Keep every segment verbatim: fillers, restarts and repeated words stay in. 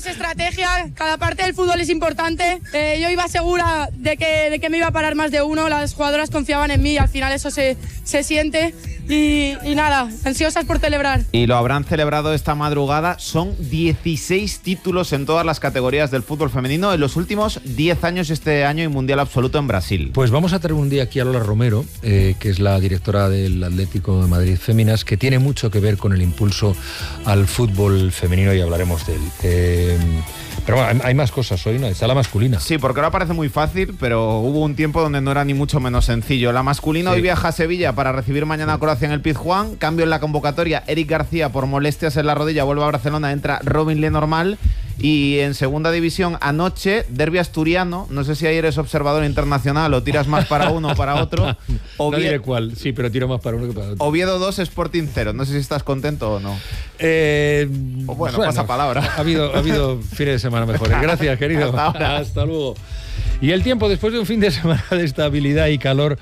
estrategia, cada parte del fútbol es importante. Eh, yo iba segura de que, de que me iba a parar más de uno, las jugadoras confiaban en mí y al final eso se, se siente. Y, y nada, ansiosas por celebrar. Y lo habrán celebrado esta madrugada. Son dieciséis títulos en todas las categorías del fútbol femenino en los últimos diez años, este año y mundial absoluto en Brasil. Pues vamos a tener un día aquí a Lola Romero, eh, que es la directora del Atlético de Madrid Féminas, que tiene mucho que ver con el impulso al fútbol femenino y hablaremos de él. Eh, Pero bueno, hay más cosas hoy, ¿no? Está la masculina. Sí, porque ahora parece muy fácil, pero hubo un tiempo donde no era ni mucho menos sencillo. La masculina sí. Hoy viaja a Sevilla para recibir mañana a Croacia en el Pizjuán. Cambio en la convocatoria, Eric García por molestias en la rodilla vuelve a Barcelona, entra Robin Lenormand. Y en segunda división, anoche, derbi asturiano. No sé si ahí eres observador internacional o tiras más para uno o para otro. Oviedo, no diré cuál, sí, pero tiro más para uno que para otro. Oviedo dos, Sporting cero. No sé si estás contento o no. Eh, o bueno, bueno, pasa palabra. Ha habido, ha habido fines de semana mejores. Gracias, querido. Hasta ahora. Hasta luego. Y el tiempo, después de un fin de semana de estabilidad y calor,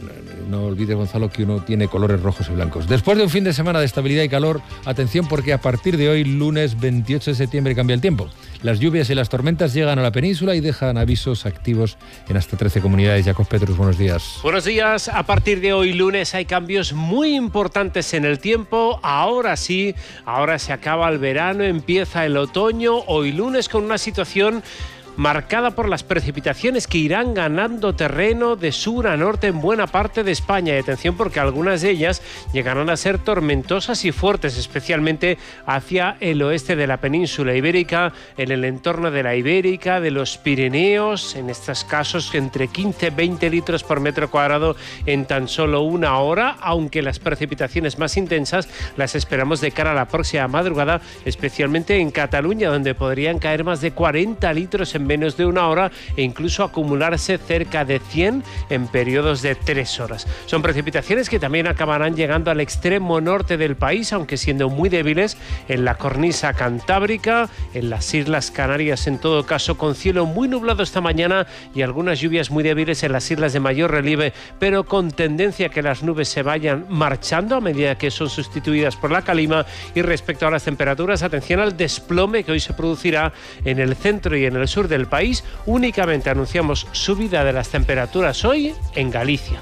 no olvides, Gonzalo, que uno tiene colores rojos y blancos. Después de un fin de semana de estabilidad y calor, atención porque a partir de hoy, lunes veintiocho de septiembre, cambia el tiempo. Las lluvias y las tormentas llegan a la península y dejan avisos activos en hasta trece comunidades. Jacob Petrus, buenos días. Buenos días. A partir de hoy, lunes, hay cambios muy importantes en el tiempo. Ahora sí, ahora se acaba el verano, empieza el otoño. Hoy lunes con una situación marcada por las precipitaciones que irán ganando terreno de sur a norte en buena parte de España. Y atención porque algunas de ellas llegarán a ser tormentosas y fuertes, especialmente hacia el oeste de la península ibérica, en el entorno de la Ibérica, de los Pirineos, en estos casos entre quince y veinte litros por metro cuadrado en tan solo una hora, aunque las precipitaciones más intensas las esperamos de cara a la próxima madrugada, especialmente en Cataluña, donde podrían caer más de cuarenta litros en menos de una hora e incluso acumularse cerca de cien en periodos de tres horas. Son precipitaciones que también acabarán llegando al extremo norte del país, aunque siendo muy débiles en la cornisa cantábrica, en las Islas Canarias en todo caso, con cielo muy nublado esta mañana y algunas lluvias muy débiles en las islas de mayor relieve, pero con tendencia a que las nubes se vayan marchando a medida que son sustituidas por la calima. Y respecto a las temperaturas, atención al desplome que hoy se producirá en el centro y en el sur del país. Únicamente anunciamos subida de las temperaturas hoy en Galicia.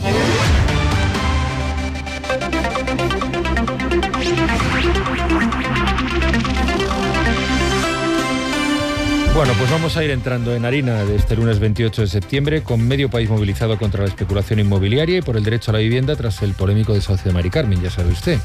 Bueno, pues vamos a ir entrando en harina de este lunes veintiocho de septiembre, con medio país movilizado contra la especulación inmobiliaria y por el derecho a la vivienda tras el polémico desahucio de Mari Carmen, ya sabe usted.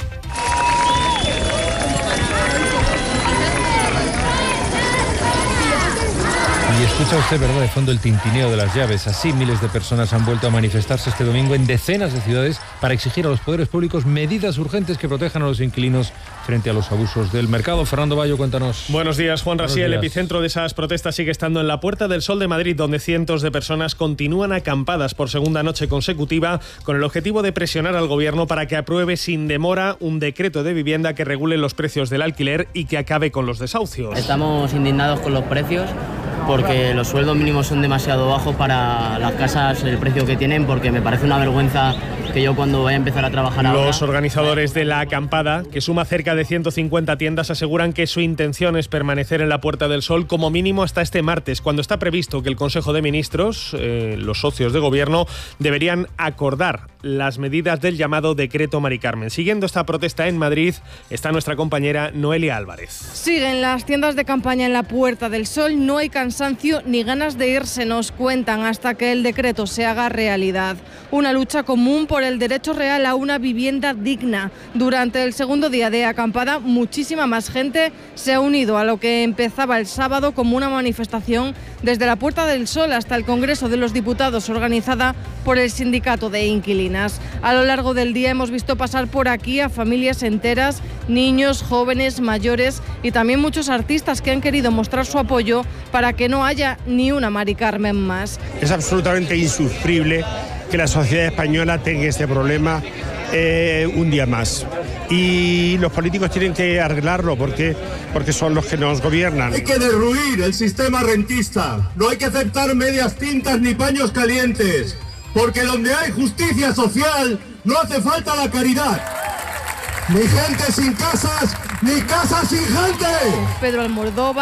Y escucha usted, ¿verdad?, de fondo el tintineo de las llaves. Así, miles de personas han vuelto a manifestarse este domingo en decenas de ciudades para exigir a los poderes públicos medidas urgentes que protejan a los inquilinos frente a los abusos del mercado. Fernando Bayo, cuéntanos. Buenos días, Juan Rasí. El epicentro de esas protestas sigue estando en la Puerta del Sol de Madrid, donde cientos de personas continúan acampadas por segunda noche consecutiva con el objetivo de presionar al gobierno para que apruebe sin demora un decreto de vivienda que regule los precios del alquiler y que acabe con los desahucios. Estamos indignados con los precios porque los sueldos mínimos son demasiado bajos para las casas, el precio que tienen, porque me parece una vergüenza que yo cuando vaya a empezar a trabajar ahora... Los organizadores de la acampada, que suma cerca de ciento cincuenta tiendas, aseguran que su intención es permanecer en la Puerta del Sol como mínimo hasta este martes, cuando está previsto que el Consejo de Ministros, eh, los socios de gobierno, deberían acordar las medidas del llamado Decreto Mari Carmen. Siguiendo esta protesta en Madrid está nuestra compañera Noelia Álvarez. Siguen las tiendas de campaña en la Puerta del Sol, no hay cansancio ni ganas de irse, nos cuentan, hasta que el decreto se haga realidad. Una lucha común por el derecho real a una vivienda digna. Durante el segundo día de acampada, muchísima más gente se ha unido a lo que empezaba el sábado como una manifestación desde la Puerta del Sol hasta el Congreso de los Diputados, organizada por el Sindicato de Inquilinas. A lo largo del día hemos visto pasar por aquí a familias enteras, niños, jóvenes, mayores y también muchos artistas que han querido mostrar su apoyo para que no haya ni una Mari Carmen más. Es absolutamente insufrible que la sociedad española tenga este problema eh, un día más. Y los políticos tienen que arreglarlo porque, porque son los que nos gobiernan. Hay que derruir el sistema rentista. No hay que aceptar medias tintas ni paños calientes. Porque donde hay justicia social no hace falta la caridad. Ni gente sin casas, ni casas sin gente. Pedro Almodóvar